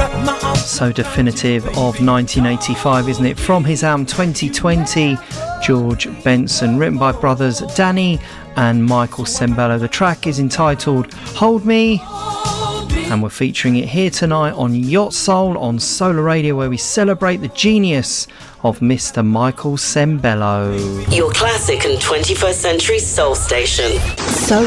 So definitive of 1985, isn't it? From his album 2020, George Benson, written by brothers Danny and Michael Sembello. The track is entitled Hold Me, and we're featuring it here tonight on Yacht Soul on Solar Radio, where we celebrate the genius of Mr. Michael Sembello. Your classic and 21st century soul station.